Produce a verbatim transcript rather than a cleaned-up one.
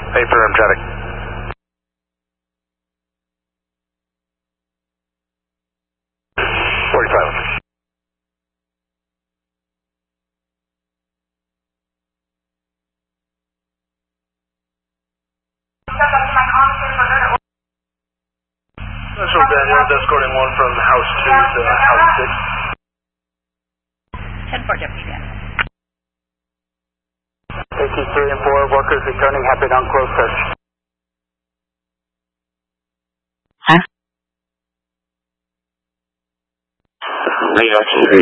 Affirm, traffic. forty-five. Central Daniel, escorting one from house two to house six. ten four, Deputy Dan. A T three and four, workers returning have been on closed search. Huh?